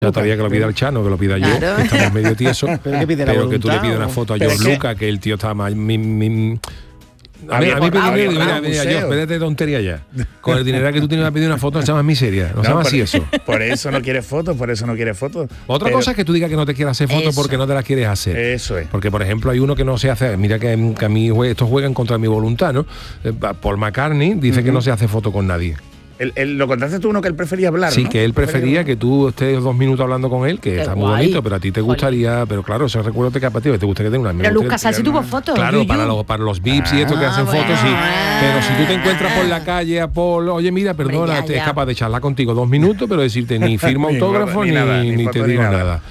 Ya todavía que lo pida el Chano, que lo pida yo, que estamos medio tiesos, pero que tú le pides una foto a George Lucas, que el tío está más... A mí mira, yo, espérate de tontería ya. Con el dinero que tú tienes a pedir una foto, no sea más miseria. No sea más así eso. Por eso no quieres fotos, Otra cosa es que tú digas que no te quieres hacer fotos porque no te las quieres hacer. Eso es. Porque, por ejemplo, hay uno que no se hace. Mira que a mí estos juegan contra mi voluntad, ¿no? Paul McCartney dice que no se hace foto con nadie. Lo contaste tú, uno que él prefería hablar, sí, ¿no? que él prefería que tú estés 2 minutos hablando con él, que está muy bonito, pero a ti te gustaría, pero claro, eso recuerdo que para ti te gustaría tener una... Pero Luz Casal sí tuvo fotos. Claro, para los VIPs y esto que hacen fotos, sí. Pero si tú te encuentras por la calle a Paul, oye, mira, perdona, es capaz de charlar contigo 2 minutos, pero decirte ni firma autógrafo, ni te digo nada.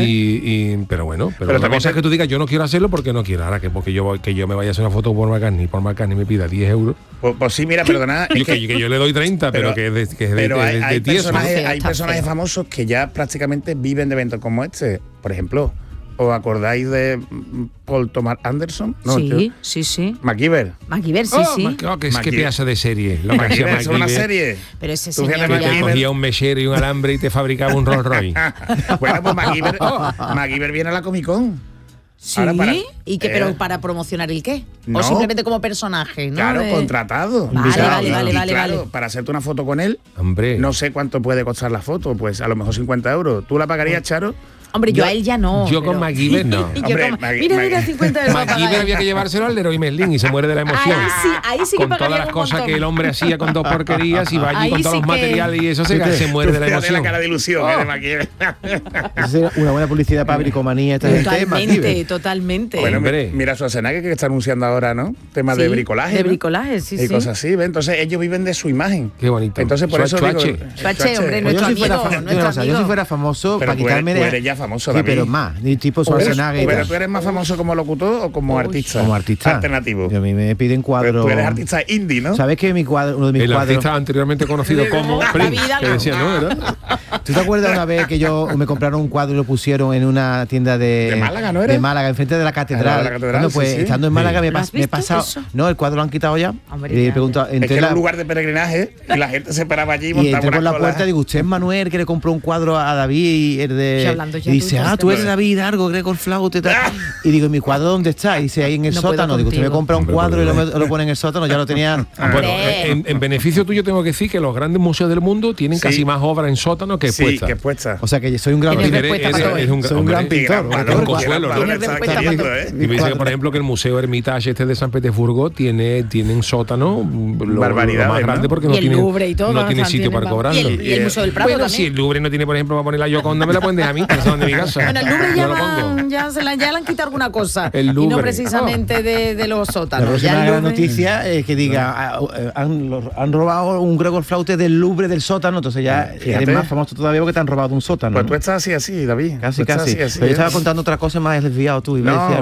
Pero bueno, pero la cosa es que tú digas, yo no quiero hacerlo porque no quiero. Ahora que yo me vaya a hacer una foto por McCartney me pida 10 euros. Pues sí, mira, perdona. que yo le doy 30, pero que hay personajes famosos que ya prácticamente viven de eventos como este. Por ejemplo, ¿os acordáis de Paul Thomas Anderson? No, sí. MacGyver, sí. ¿Qué pedazo de serie? MacGyver es una serie. Pero ese señor te cogía un mechero y un alambre y te fabricaba un Rolls Royce. Bueno, pues MacGyver viene a la Comic Con. Sí, ¿y qué? ¿Pero para promocionar el qué? No, ¿O simplemente como personaje? ¿no? Claro, contratado. Vale. Para hacerte una foto con él, hombre, no sé cuánto puede costar la foto, pues a lo mejor 50 euros. ¿Tú la pagarías, Charo? Hombre, yo a él ya no. Yo con MacGyver no. Mira, 50 euros. MacGyver había que llevárselo al Leroy Merlin y se muere de la emoción. Ahí sí que con todas las cosas que el hombre hacía con 2 porquerías y va allí con todos los materiales y eso se muere de la emoción. La cara de ilusión de MacGyver. Es una buena publicidad para bricomanía. Totalmente. Bueno, mira Schwarzenegger que está anunciando ahora, ¿no? Temas de bricolaje. De bricolaje, sí. Y cosas así, ¿ves? Entonces ellos viven de su imagen. Qué bonito. Entonces por eso digo... Schwarzenegger, hombre, nuestro amigo. Yo si fuera famoso, para quitarme de... Tú eres ya famoso, sí, pero más, tipo Schwarzenegger. ¿Pero tú eres más famoso como locutor o como artista? Como artista. Alternativo. A mí me piden cuadros... Tú eres artista indie, ¿no? ¿Sabes que uno de mis cuadros... El artista anteriormente conocido como Prince, que decía, ¿no? ¿Verdad? ¿Tú te acuerdas una vez que me compraron un cuadro y lo pusieron en una tienda de Málaga, ¿no era? De Málaga, enfrente de la catedral. Bueno, pues estando en Málaga me he pasado... No, el cuadro lo han quitado ya. Y pregunto, es que era un lugar de peregrinaje y la gente se paraba allí y montaba entré por la puerta y digo, ¿usted es Manuel que le compró un cuadro a David y el de... Y dice, tú eres David Argo, Gregor Flauta y tal. Y digo, ¿mi cuadro dónde está? Y dice, ahí en el sótano. Digo, usted me compra un cuadro y lo pone en el sótano, ya lo tenía. Bueno, en beneficio tuyo tengo que decir que los grandes museos del mundo tienen casi más obras en sótano que expuestas. O sea que soy un gran pintor. Soy un gran pintor. Un consuelo, ¿no? Y me dice que, por ejemplo, que el Museo Hermitage de San Petersburgo tiene un sótano lo más grande porque no tiene sitio para cobrarlo. Y el Museo del Prado bueno, también. si el Louvre no tiene, por ejemplo, para poner la Gioconda, me la pueden dejar a mí, personas de mi casa. Bueno, el Louvre ya le han quitado alguna cosa. Y no precisamente de los sótanos. La gran noticia es que diga, han robado un Gregor Flaute del Louvre del sótano, entonces ya eres más famoso todavía porque te han robado un sótano. Pues tú estás así, David. Casi. Pero yo estaba contando otra cosa más desviado tú.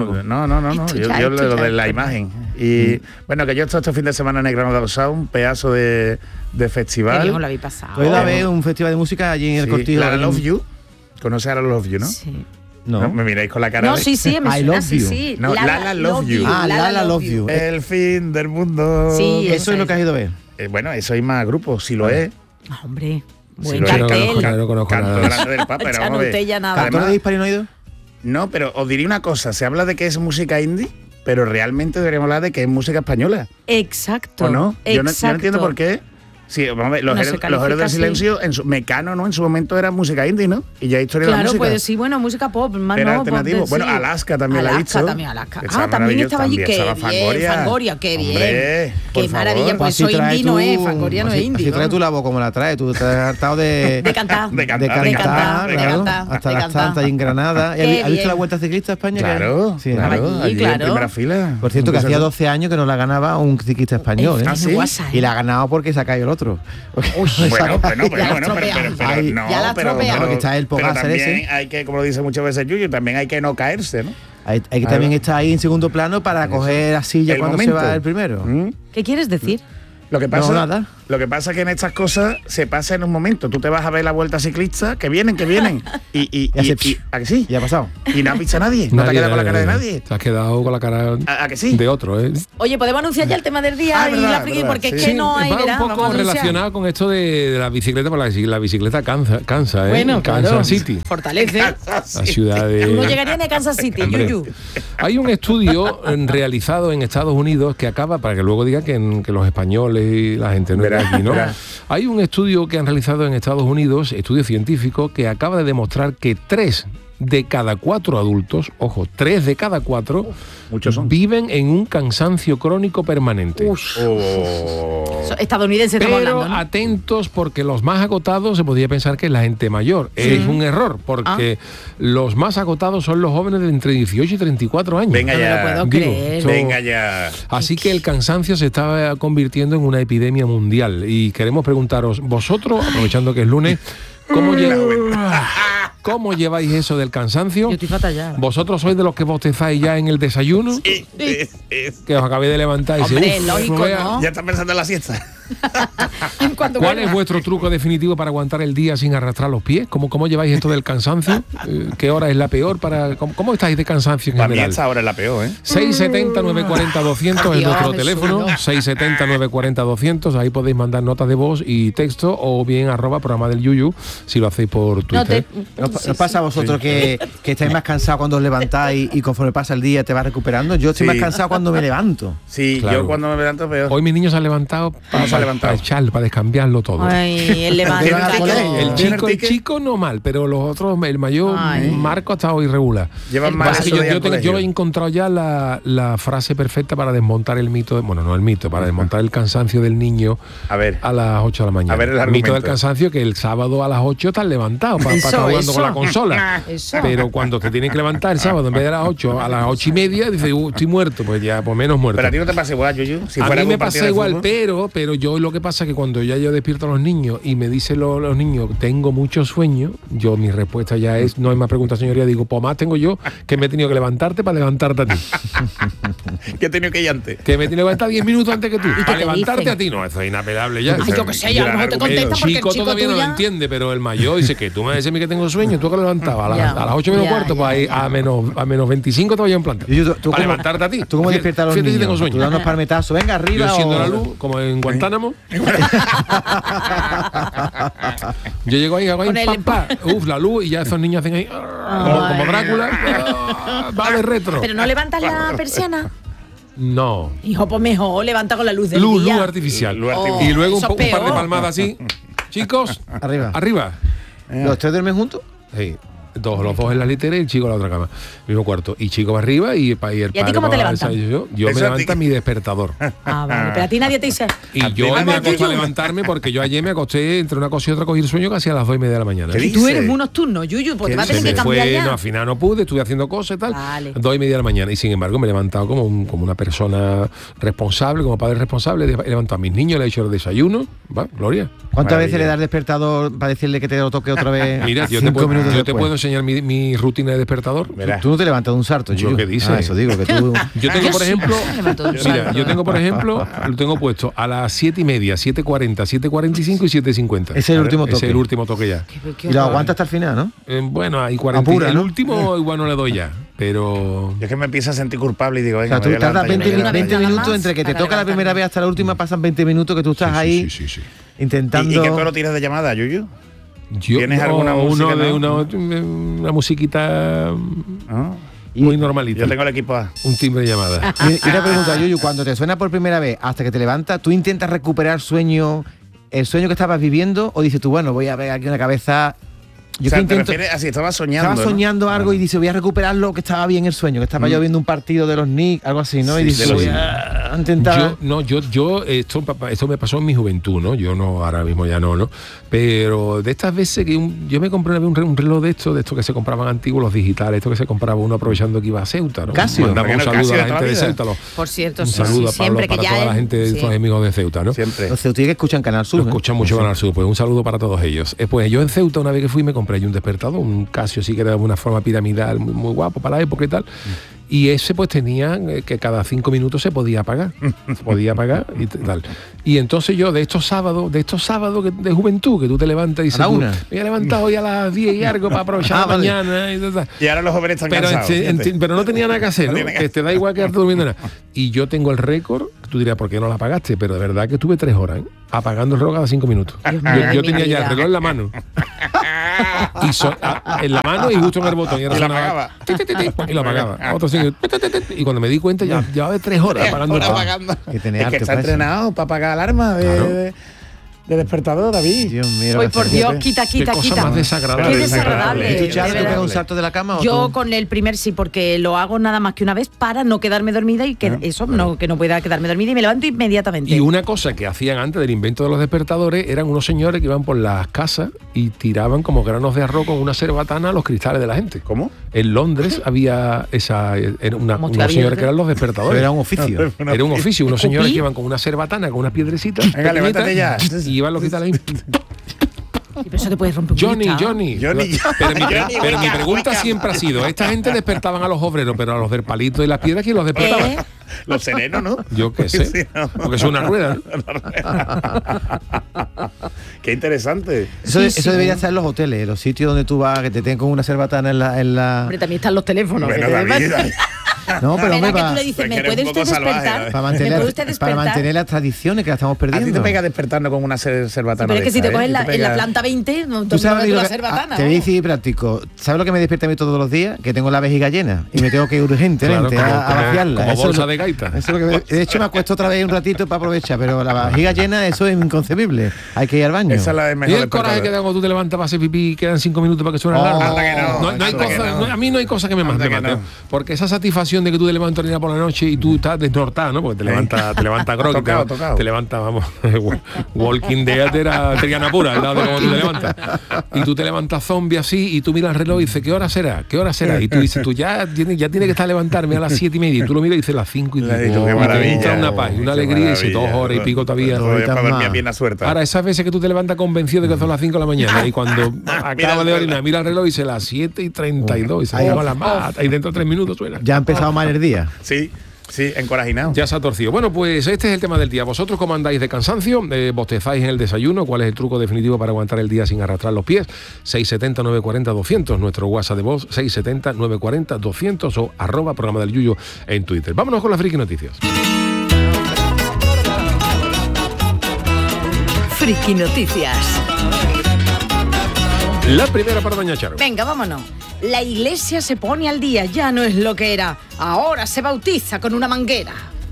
No. Yo lo de la imagen. Y bueno, que yo este fin de semana en el Granada del Sound, un pedazo de festival. ¿Qué lo habéis pasado? Tú a ver un festival de música allí en el Cortijo. Lara Love You. ¿Conoces a Lara Love You, no? Sí. No, me miráis con la cara. No, sí, I Love You. Sí. No, Lala Love You. Lala Love You. El fin del mundo. Sí, eso es lo que has ido a ver. Bueno, eso hay más grupos, si lo es. Hombre, buen cartel. No conozco nada. Delante del Papa, pero vamos a ver. ¿Cantores de Hispanoido? No, pero os diría una cosa. Se habla de que es música indie, pero realmente deberíamos hablar de que es música española. Exacto. ¿O no? Yo no entiendo por qué. Sí, vamos a ver, los Héroes del Silencio, Mecano, ¿no? En su momento era música indie, ¿no? Y ya historia de la música. Claro, pues sí, bueno, música pop, más era no. alternativo. Pop, bueno, Alaska también la he dicho. Alaska. También estaba allí, qué bien, Fangoria, qué bien. Qué maravilla, pues soy indie, no es, Fangoria no es indie. Si traes tu la voz como la traes, tú te has hartado de cantar. De cantar, hasta las tantas y en Granada. ¿Has visto la Vuelta Ciclista a España? Claro, allí en primera fila. Por cierto, que hacía 12 años que no la ganaba un ciclista español, ¿eh? Y la ha ganado porque se ha caído el otro. Bueno, pero que está el Pogacar también ese. hay que, como lo dice muchas veces Yuyu, también hay que no caerse, ¿no? Hay que también estar ahí en segundo plano para coger la silla cuando se va el primero. ¿Qué quieres decir? Lo que pasa... No, nada. Lo que pasa es que en estas cosas se pasa en un momento. Tú te vas a ver la vuelta ciclista, que vienen. Y ¿a que sí? Ya ha pasado. Y no ha visto a nadie. No te has quedado con la cara de nadie. Te has quedado con la cara ¿A que sí? de otro, ¿eh? Oye, ¿podemos anunciar ya el tema del día y la friki? Porque es que no hay, ¿verdad? Un poco relacionado con esto de la bicicleta, porque la bicicleta cansa, ¿eh? Bueno, Kansas City. Fortalece. La ciudad de... Uno llegaría de Kansas City, Yuyu. Hay un estudio realizado en Estados Unidos que acaba, para que luego digan que los españoles y la gente no era aquí, ¿no? Hay un estudio que han realizado en Estados Unidos, estudio científico, que acaba de demostrar que 3 de cada 4 adultos, ojo, 3 de cada 4 viven en un cansancio crónico permanente. Estadounidense estamos hablando, ¿no? Atentos, porque los más agotados se podría pensar que es la gente mayor. Es un error, porque los más agotados son los jóvenes de entre 18 y 34 años. Venga ya. No lo puedo creer. Venga ya. Así que el cansancio se está convirtiendo en una epidemia mundial. Y queremos preguntaros, vosotros, aprovechando que es lunes, ¿cómo lleváis eso del cansancio? Yo estoy fatal ya. ¿Vosotros sois de los que bostezáis ya en el desayuno? Sí. Que os acabáis de levantar y hombre, lógico, ¿no? Ya estás pensando en la siesta. ¿Cuál es vuestro truco definitivo para aguantar el día sin arrastrar los pies? ¿Cómo lleváis esto del cansancio? ¿Qué hora es la peor? ¿Cómo estáis de cansancio en general? Para mí esta hora es la peor, ¿eh? 670-940-200 es nuestro teléfono. 670-940-200. Ahí podéis mandar notas de voz y texto, o bien @programa del Yuyu, si lo hacéis por Twitter. ¿Nos pasa a vosotros que estáis más cansados cuando os levantáis y conforme pasa el día te vas recuperando? Yo estoy más cansado cuando me levanto. Sí, claro. Yo cuando me levanto peor. Hoy mis niños se han levantado para echarlo, para descambiarlo todo. Ay, el el chico no mal, pero los otros, el mayor, Marco, ha estado irregular. Llevan más. Yo he encontrado ya la frase perfecta para desmontar el mito, para desmontar el cansancio del niño a las 8 de la mañana. El mito del cansancio, que el sábado a las 8 estás levantado para estar jugando con la consola. Pero cuando te tienes que levantar el sábado en vez de las 8, a las 8 y media, dices, estoy muerto, pues ya, por menos muerto. Pero a ti no te pasa igual, Yuyu. A mí me pasa igual, pero yo lo que pasa es que cuando yo despierto a los niños y me dicen los niños, tengo mucho sueño, mi respuesta ya es, no hay más preguntas, señoría, digo, pues más tengo yo, que me he tenido que levantarte para levantarte a ti. Que he tenido que ir antes. Que me he tenido que levantar 10 minutos antes que tú. Para levantarte a ti, no, eso es inapelable ya. Ay, yo qué sé, ya a lo mejor te contesta porque el chico todavía no lo entiende, pero el mayor dice que tú me dices a mí que tengo sueño, tú que lo levantabas a las 8 menos cuarto, pues ahí a menos 25 te voy a implantar. Para levantarte a ti. ¿Tú cómo despiertas a los niños? Tengo sueño. Tú das unos palmetazos, venga arriba. Yo siendo la luz, como en Guantánamo. Yo llego ahí, la luz, y ya esos niños hacen ahí como Drácula, va de retro. Pero no levantas la persiana. No. Hijo, pues mejor levanta con la luz del día. Luz artificial. Y luego un par de palmadas así. Chicos, arriba. ¿Los tres duermen juntos? Sí. Los dos en la litera y el chico en la otra cama. Mismo cuarto. Y chico va arriba y el padre. ¿Y a ti cómo te levantas? Yo me levanta mi despertador. Vale. Pero a ti nadie te dice. Y yo me acosté a levantarme porque yo ayer me acosté entre una cosa y otra, cogí el sueño casi a las 2:30 de la mañana. Y tú eres muy nocturno, Yuyu, pues te vas a tener que cambiar ya. No, al final no pude, estuve haciendo cosas y tal. 2:30 de la mañana. Y sin embargo me he levantado como una persona responsable, como padre responsable. He levantado a mis niños, le he hecho el desayuno. Va, Gloria. ¿Cuántas veces le das despertador para decirle que te lo toque otra vez? Mira, yo te puedo enseñar mi rutina de despertador. Tú no te levantas de un sarto, yo ¿qué dices? Eso digo que tú. Yo tengo, por ejemplo, lo tengo puesto a las 7:30, 7:40, 7:45 y 7:50. Ese es el último toque. Ese es el último toque ya. Y lo aguanta hasta el final, ¿no? Bueno, hay 40. Apura, el ¿no? último igual no le doy ya, pero yo es que me empiezo a sentir culpable y digo, venga, tú tardas 20 minutos entre que te toca la primera vez hasta la última, pasan 20 minutos que tú estás ahí intentando. ¿Y qué tono tienes de llamada, Yuyu? ¿Tienes alguna música? Una musiquita muy normalita. Yo tengo el equipo A. Un timbre de llamada. Y una pregunta, Yuyu, cuando te suena por primera vez hasta que te levantas, ¿tú intentas recuperar el sueño que estabas viviendo, o dices tú, bueno, voy a ver aquí una cabeza? Yo te refieres así, estaba soñando algo y dice, voy a recuperarlo, que estaba bien el sueño, que estaba yo viendo un partido de los Knicks, algo así, ¿no? Y dice, voy a intentar. Esto me pasó en mi juventud, ¿no? Yo no, ahora mismo ya no. Pero de estas veces que yo me compré un reloj de estos que se compraban antiguos, los digitales, estos que se compraba uno aprovechando que iba a Ceuta, ¿no? Casio. Mandamos un saludo a la gente de Ceuta. Por cierto, un saludo para toda la gente de estos amigos de Ceuta, ¿no? Siempre. Los ceutíes que escuchan Canal Sur. Escuchan mucho Canal Sur, pues un saludo para todos ellos. Pues yo en Ceuta, una vez que fui, me compré un despertador, un Casio, sí, que era de una forma piramidal, muy guapo para la época y tal. Y ese pues tenía que cada 5 minutos se podía pagar. Y tal. Y entonces yo de estos sábados de juventud, que tú te levantas y dices, me voy a levantar hoy a las 10 y algo para aprovechar la mañana. Y ahora los jóvenes están cansados. Pero no tenía nada que hacer, ¿no? Que te da igual quedarte durmiendo nada. Y yo tengo el récord, tú dirías, ¿por qué no la pagaste? Pero de verdad que estuve 3 horas, apagando el reloj cada 5 minutos. Yo tenía ya el reloj en la mano. En la mano y justo en el botón. Y lo apagaba. Y lo apagaba. Y cuando me di cuenta, ya llevaba 3 horas apagando el reloj. Es que está entrenado para apagar alarma de despertador, David. Dios mío. Hoy por Dios, quita. Cosa más desagradable. Qué desagradable. ¿Y tú, Charo, te pegas un salto de la cama? Yo con el primer sí, porque lo hago nada más que una vez para no quedarme dormida y que no pueda quedarme dormida y me levanto inmediatamente. Y una cosa que hacían antes del invento de los despertadores eran unos señores que iban por las casas y tiraban como granos de arroz con una cerbatana a los cristales de la gente. ¿Cómo? En Londres había unos señores que eran los despertadores. Era un oficio. Era un oficio, unos señores que iban con una cerbatana, con unas piedrecitas. Venga, levántate ya. Y iban los cristales ahí. Pero eso te puede romper un Johnny. Pero mi pregunta siempre ha sido, esta gente despertaban a los obreros, pero a los del palito y las piedras, ¿quién los despertaba? Los serenos, ¿no? Yo qué sé, Sí, no. porque es una rueda. Qué interesante. Eso debería estar en los hoteles, los sitios donde tú vas, que te tengan con una cerbatana en la... Hombre, también están los teléfonos. Bueno, David. No, pero que tú le dices, ¿me puede usted despertar? Para mantener las tradiciones que las estamos perdiendo. A ti te pega despertarnos con una cerbatana. Pero es que si te coges en la planta 20 , no te sabes la cerbatana. Te voy a decir práctico. ¿Sabes lo que me despierta a mí todos los días? Que tengo la vejiga llena y me tengo que ir urgentemente a vaciarla. Como bolsa de gaita. De hecho, me acuesto otra vez un ratito para aprovechar, pero la vejiga llena, eso es inconcebible. Hay que ir al baño. Esa es la de mejor. Y el coraje que da cuando tú te levantas para hacer pipí y quedan 5 minutos para que suene la alarma. A mí no hay cosa que me mate, porque esa satisfacción de que tú te levantas por la noche y tú estás desnortado, ¿no? Porque te levanta groggy, te levanta, vamos, Walking Dead era Triana pura, al lado de cómo tú te levantas. Y tú te levantas zombie así y tú miras el reloj y dices, ¿qué hora será? Y tú dices, ya tiene que estar levantarme a las 7:30 y tú lo miras y dices las 5 y te entra una paz y una alegría y dices 2 horas y pico todavía. Ahora, esas veces que tú te levantas convencido de que son las 5 de la mañana y cuando acaba de orinar, mira el reloj y dice las 7:32 y se llama la mata y dentro de 3 minutos suena. Ya ha empezado mal el día. Sí, encorajinado. Ya se ha torcido. Bueno, pues este es el tema del día. ¿Vosotros cómo andáis de cansancio? ¿Bostezáis en el desayuno? ¿Cuál es el truco definitivo para aguantar el día sin arrastrar los pies? 670-940-200, nuestro WhatsApp de voz, 670-940-200 o @programa del Yuyo en Twitter. Vámonos con las friki noticias. Friki noticias. La primera para doña Charo. Venga, vámonos. La iglesia se pone al día, ya no es lo que era. Ahora se bautiza con una manguera.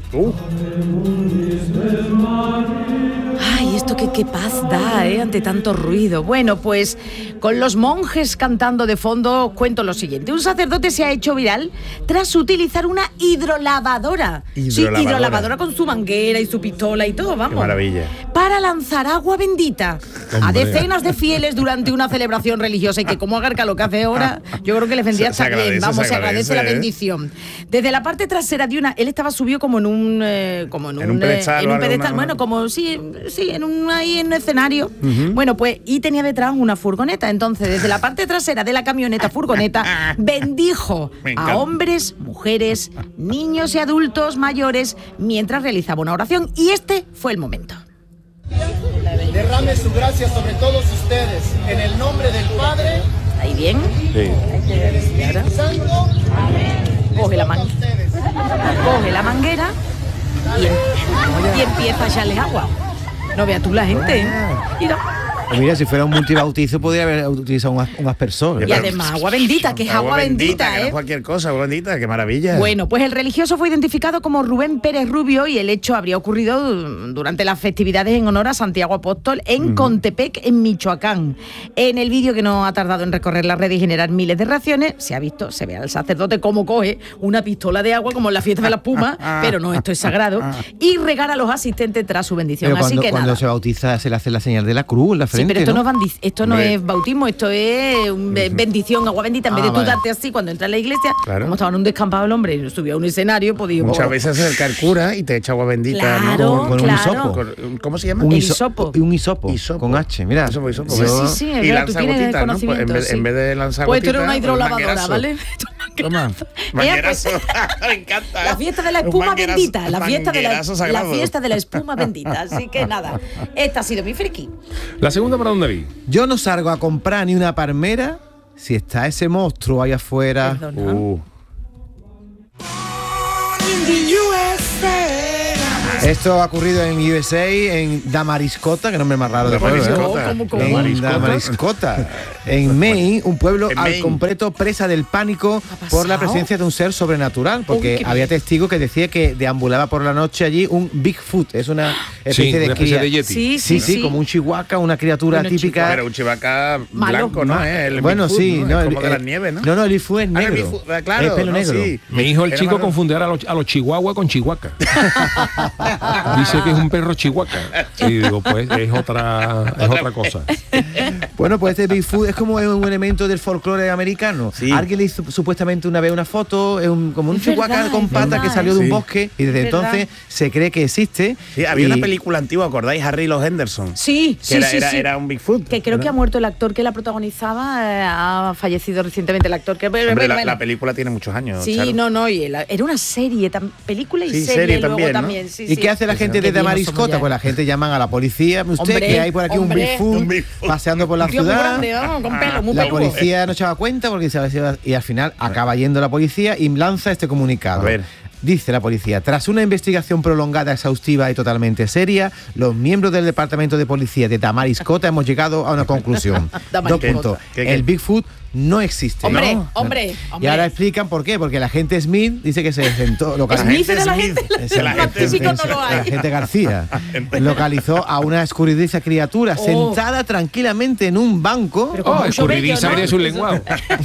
Ay, esto qué paz da, ante tanto ruido. Bueno, pues con los monjes cantando de fondo, cuento lo siguiente. Un sacerdote se ha hecho viral tras utilizar una hidrolavadora. Hidrolavadora con su manguera y su pistola y todo, vamos. Qué maravilla. Para lanzar agua bendita a decenas de fieles durante una celebración religiosa. Y que como haga lo que hace ahora, yo creo que les vendría estar bien. Vamos, se agradece la bendición. Desde la parte trasera de él estaba subido como en un pedestal, bueno, como en un escenario. Bueno, pues y tenía detrás una furgoneta. Entonces, desde la parte trasera de la camioneta furgoneta bendijo a hombres, mujeres, niños y adultos mayores mientras realizaba una oración. Y este fue el momento. Derrame su gracia sobre todos ustedes, en el nombre del Padre. ¿Ahí bien? Sí. Del Espíritu Santo. Coge la manguera y empieza a echarles agua. No veas tú la gente. Mira. Mira, si fuera un multibautizo podría haber utilizado un aspersor. Y además agua bendita, que es agua bendita, que no cualquier cosa, agua bendita, qué maravilla. Bueno, pues el religioso fue identificado como Rubén Pérez Rubio y el hecho habría ocurrido durante las festividades en honor a Santiago Apóstol en Contepec, en Michoacán. En el vídeo, que no ha tardado en recorrer las redes y generar miles de reacciones, se ve al sacerdote cómo coge una pistola de agua como en la fiesta de las Pumas, pero no, esto es sagrado, y regala a los asistentes tras su bendición. Pero así que cuando se bautiza se le hace la señal de la cruz en la frente. Sí, pero esto no es bautismo, esto es bendición, agua bendita. En vez de tú darte así cuando entras a la iglesia, como estaba en un descampado el hombre y subió a un escenario, pues digo, muchas veces se acerca el cura y te echa agua bendita, claro, con un hisopo. ¿Cómo se llama? Un hisopo con H, mira. Sí, y lanza gotitas, ¿no? Pues en vez de lanzar gotitas, pues tú eres una hidrolavadora, ¿vale? Toma. Manguerazo. Me encanta. La fiesta de la espuma bendita. La fiesta de la espuma bendita. Así que nada, esta ha sido mi friki. ¿La segunda para dónde vi? Yo no salgo a comprar ni una palmera si está ese monstruo ahí afuera. Esto ha ocurrido en USA, en Damariscota, que nombre más raro de pueblo, en Damariscota, en Maine, un pueblo al completo presa del pánico por la presencia de un ser sobrenatural, porque había testigos que decían que deambulaba por la noche allí un Bigfoot, es una especie de yeti. Sí, como un chihuahua, una criatura típica. Pero un chihuahua blanco, ¿no? El bueno, Bigfoot, sí, ¿no? Como de las nieves, ¿no? No, el Bigfoot es negro. Claro, es pelo negro. Sí. Mi hijo, el chico, confundió a los chihuahuas con chihuahua. Dice que es un perro chihuahua. Y digo, pues es otra cosa. Bueno, pues este Bigfoot es como un elemento del folclore americano. Sí. Alguien le hizo supuestamente una vez una foto, como un chihuahua con patas que salió de un bosque y desde entonces se cree que existe. Sí, había una película antigua, ¿acordáis? Harry y los Henderson. Sí, era un Bigfoot. Que creo que ha muerto el actor que la protagonizaba, ha fallecido recientemente el actor. Hombre, la película tiene muchos años. Sí, Charo. Y era una serie, película y serie luego también. Sí, ¿y qué hace la gente de Damariscota? Pues la gente llaman a la policía. Usted, que hay por aquí un Bigfoot paseando por la ciudad. La policía no se daba cuenta porque y al final acaba yendo la policía y lanza este comunicado. A ver. Dice la policía, tras una investigación prolongada, exhaustiva y totalmente seria, los miembros del Departamento de Policía de Damariscota hemos llegado a una conclusión. Dos puntos. El Bigfoot no existe. Hombre. Y ahora explican por qué. Porque la gente Smith dice que se sentó. ¿Smith era la gente? La gente García. Localizó a una escurridiza criatura sentada tranquilamente en un banco. Escurridiza eres un lenguado.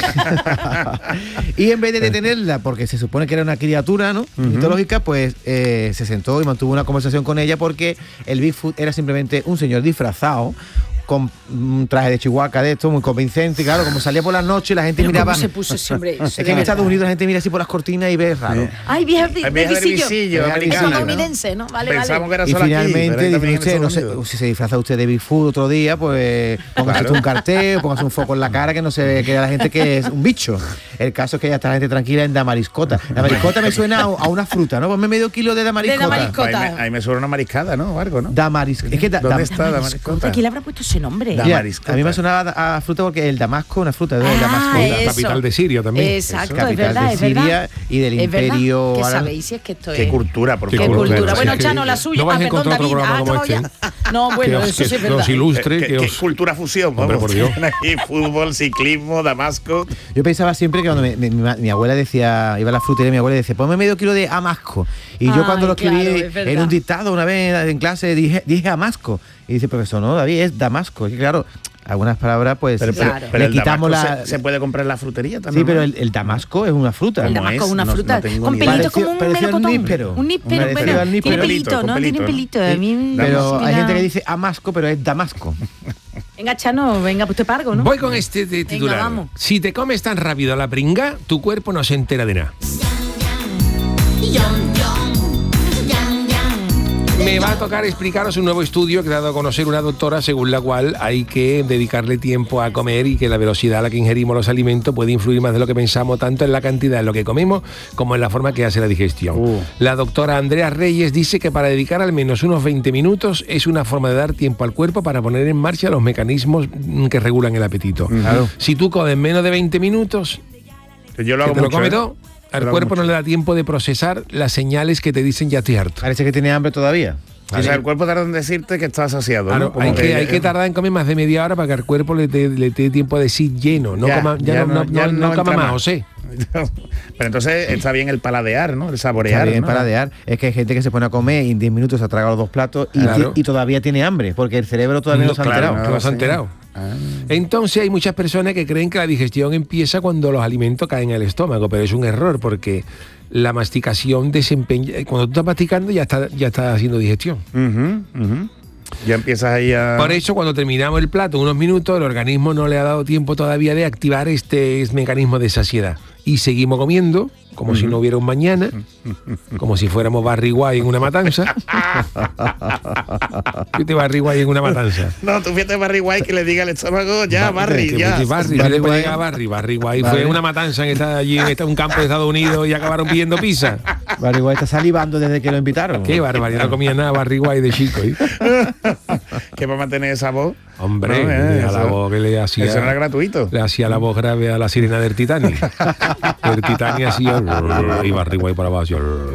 Y en vez de detenerla, porque se supone que era una criatura, ¿no? Mitológica, pues se sentó y mantuvo una conversación con ella porque el Bigfoot era simplemente un señor disfrazado con un traje de chihuahua de esto, muy convincente, y claro, como salía por las noches, la gente miraba. ¿Cómo se puso ese hombre? Es que en Estados Unidos la gente mira así por las cortinas y ve raro. Ay, vieja de visillo. Estadounidense, ¿no? Vale. Pensamos que era y solo finalmente aquí, dice usted, no sé, si se disfraza usted de Bigfoot otro día, pues póngase un cartel, póngase un foco en la cara que no se ve que la gente que es un bicho. El caso es que ya está la gente tranquila en Damariscota. Damariscota me suena a una fruta, ¿no? Ponme medio kilo de Damariscota. Ahí me suena una mariscada, ¿no? O algo, ¿no? Damariscota. Es que ¿dónde está Damariscota? ¿Quién le habrá puesto ese nombre? A mí me sonaba a fruta porque el Damasco, una fruta de Damasco. La capital de Siria también. Exacto, capital de Siria y del imperio. ¿Qué sabéis si es que esto es? Qué cultura, por favor. Qué cultura. Bueno, Chano, la suya. No vas a encontrar otro programa como este. No, bueno, eso sí es verdad. Nos ilustre. Qué cultura fusión, vamos. Hombre, por Dios. Aquí fútbol, ciclismo, Damasco. Yo pensaba siempre que cuando mi abuela decía, iba a la frutería, mi abuela decía, ponme medio kilo de Amasco. Y yo cuando lo escribí en un dictado una vez en clase dije Amasco. Y dice, profesor, no, David, es Damasco. Y claro, algunas palabras pues pero le quitamos la... ¿Se puede comprar en la frutería también? Sí, pero el Damasco es una fruta. El Damasco es una fruta. Con pelitos como un melocotón. Un níspero, bueno, tiene pelito, ¿no? Tiene pelito. Pero hay gente que dice Amasco, pero es Damasco. Venga, Chano, venga, pues te pargo, ¿no? Voy con este titular. Venga, vamos. Si te comes tan rápido la pringa, tu cuerpo no se entera de nada. Me va a tocar explicaros un nuevo estudio que ha dado a conocer una doctora según la cual hay que dedicarle tiempo a comer y que la velocidad a la que ingerimos los alimentos puede influir más de lo que pensamos, tanto en la cantidad de lo que comemos como en la forma que hace la digestión. La doctora Andrea Reyes dice que para dedicar al menos unos 20 minutos es una forma de dar tiempo al cuerpo para poner en marcha los mecanismos que regulan el apetito. Claro. Si tú comes menos de 20 minutos, yo lo hago te lo comes todo. Al cuerpo no le da tiempo de procesar las señales que te dicen ya estoy harto. Parece que tiene hambre todavía. O sea, el cuerpo tarda en decirte que está saciado. Claro, ¿no? Hay que tardar en comer más de media hora para que al cuerpo le dé tiempo a decir lleno. No coma más, José. Pero entonces está bien el paladear, ¿no? El saborear. Está bien paladear. Es que hay gente que se pone a comer y en 10 minutos se ha tragado los 2 platos y todavía tiene hambre, porque el cerebro todavía no se ha enterado. No se ha enterado. Entonces hay muchas personas que creen que la digestión empieza cuando los alimentos caen al estómago, pero es un error porque la masticación desempeña, cuando tú estás masticando ya estás haciendo digestión. Ya empiezas ahí a... Por eso, cuando terminamos el plato, unos minutos, el organismo no le ha dado tiempo todavía de activar este mecanismo de saciedad. Y seguimos comiendo, como si no hubiera un mañana, como si fuéramos Barry White en una matanza. Fíjate Barry White en una matanza. No, tú fíjate Barry White que le diga al estómago, ya, Barry, ya. Barry White fue una matanza allí en un campo de Estados Unidos y acabaron pidiendo pizza. Barry White está salivando desde que lo invitaron. Qué barbaridad, no comía nada Barry White de chico. Que para mantener esa voz. Hombre, no, la voz que le hacía. Eso era gratuito. Le hacía la voz grave a la sirena del Titanic. El Titanic hacía y Barry White para abajo.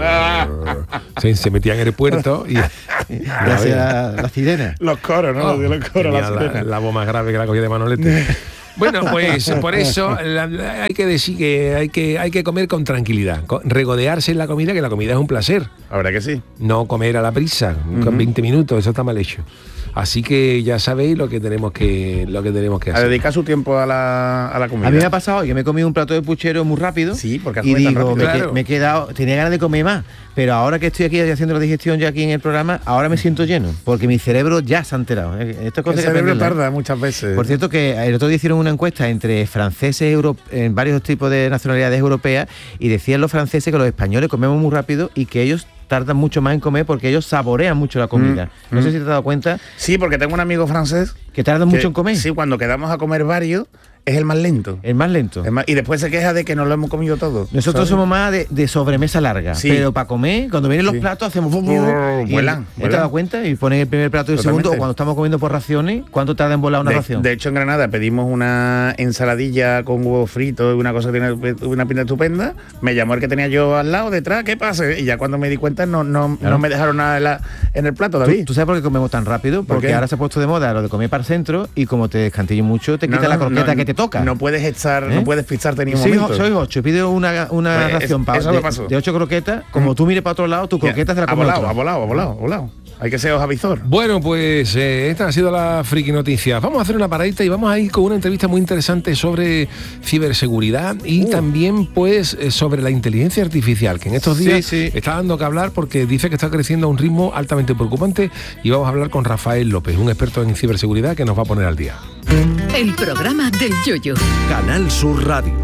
Se metía en el puerto y gracias la sirena. Los coros, ¿no? Los coros, la sirena. La voz más grave que la cogía de Manolete. Bueno, pues por eso hay que decir que hay que comer con tranquilidad, regodearse en la comida, que la comida es un placer. Ahora que sí. No comer a la prisa, con 20 minutos, eso está mal hecho. Así que ya sabéis lo que tenemos que hacer. A dedicar su tiempo a la comida. A mí me ha pasado que me he comido un plato de puchero muy rápido. Sí, porque y digo, rápido. me he quedado, tenía ganas de comer más. Pero ahora que estoy aquí haciendo la digestión ya aquí en el programa, ahora me siento lleno, porque mi cerebro ya se ha enterado. Esto es el cerebro tarda muchas veces. Por cierto, que el otro día hicieron una encuesta entre franceses, en varios tipos de nacionalidades europeas, y decían los franceses que los españoles comemos muy rápido y que ellos tardan mucho más en comer porque ellos saborean mucho la comida. No sé si te has dado cuenta. Sí, porque tengo un amigo francés que tarda mucho en comer. Sí, cuando quedamos a comer varios, es el más lento. El más lento. Y después se queja de que no lo hemos comido todo. Nosotros somos más de sobremesa larga. Sí. Pero para comer, cuando vienen los platos, hacemos... Vuelan. ¿Te has dado cuenta? Y ponen el primer plato y el segundo. O cuando estamos comiendo por raciones, ¿cuánto tarda en volar una ración? De hecho, en Granada pedimos una ensaladilla con huevos fritos, una cosa que tiene una pinta estupenda. Me llamó el que tenía yo al lado, detrás, ¿qué pasa? Y ya cuando me di cuenta, no me dejaron nada en el plato, David. ¿Tú sabes por qué comemos tan rápido? Porque ahora se ha puesto de moda lo de comer para el centro y como te descantillo mucho, te quita la croqueta que te toca. No puedes no puedes pisarte ni un momento. Soy 8, pido una ración de 8 croquetas, como tú mires para otro lado, tu croqueta te la comes. Ha volado. Hay que ser avizor. Bueno, pues esta ha sido la friki noticia. Vamos a hacer una paradita y vamos a ir con una entrevista muy interesante sobre ciberseguridad y también pues sobre la inteligencia artificial, que en estos días está dando que hablar porque dice que está creciendo a un ritmo altamente preocupante, y vamos a hablar con Rafael López, un experto en ciberseguridad que nos va a poner al día. El programa del Yoyo. Canal Sur Radio.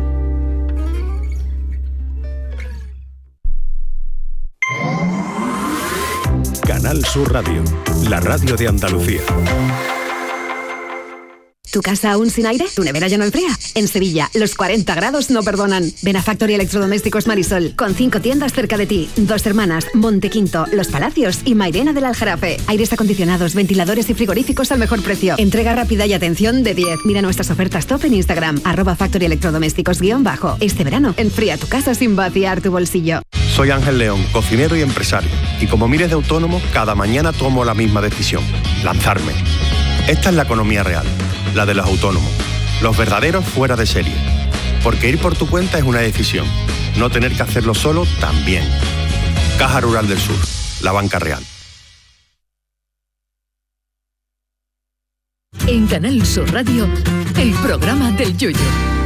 Canal Sur Radio, la radio de Andalucía. ¿Tu casa aún sin aire? ¿Tu nevera ya no enfría? En Sevilla, los 40 grados no perdonan. Ven a Factory Electrodomésticos Marisol, con 5 tiendas cerca de ti. Dos Hermanas, Montequinto, Los Palacios y Mairena del Aljarafe. Aires acondicionados, ventiladores y frigoríficos al mejor precio. Entrega rápida y atención de 10. Mira nuestras ofertas top en Instagram, @Factory Electrodomésticos _. Este verano, enfría tu casa sin vaciar tu bolsillo. Soy Ángel León, cocinero y empresario. Y como miles de autónomos, cada mañana tomo la misma decisión: lanzarme. Esta es la economía real, la de los autónomos, los verdaderos fuera de serie. Porque ir por tu cuenta es una decisión, no tener que hacerlo solo también. Caja Rural del Sur, la banca real. En Canal Sur Radio, el programa del Yoyo.